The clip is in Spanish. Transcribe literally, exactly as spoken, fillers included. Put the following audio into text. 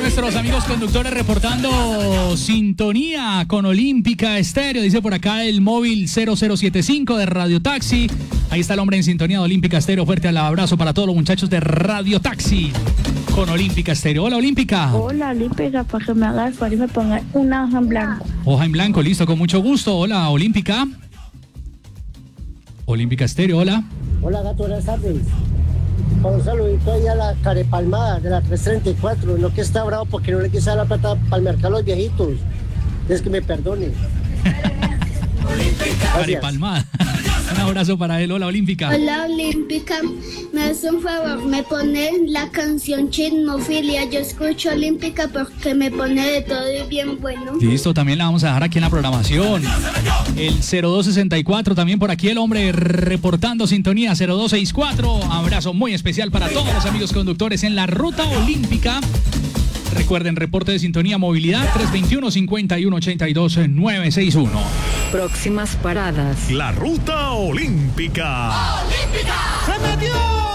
nuestros amigos conductores reportando sintonía con Olímpica Estéreo. Dice por acá el móvil cero cero siete cinco de Radio Taxi. Ahí está el hombre en sintonía de Olímpica Estéreo. Fuerte al abrazo para todos los muchachos de Radio Taxi con Olímpica Estéreo. Hola, Olímpica. Hola, Olímpica, para que me haga el favor y me ponga una hoja en blanco. Hoja en blanco, listo, con mucho gusto. Hola, Olímpica. Olímpica Estéreo, hola. Hola, gato, buenas tardes. Un saludito ahí a la carepalmada de la tres treinta y cuatro. No que está bravo porque no le quise dar la plata para el mercado a los viejitos. Es que me perdone. Carepalmada. Un abrazo para él. Hola, Olímpica. Hola, Olímpica. Me hace un favor, me pone la canción Chismofilia. Yo escucho Olímpica porque me pone de todo y bien bueno. Listo, también la vamos a dejar aquí en la programación. El cero dos sesenta y cuatro, también por aquí el hombre reportando sintonía cero dos sesenta y cuatro. Abrazo muy especial para todos los amigos conductores en la ruta olímpica. Recuerden, reporte de sintonía movilidad tres dos uno, cinco uno ocho dos, nueve seis uno. Próximas paradas. La ruta olímpica. ¡Olímpica! ¡Se metió!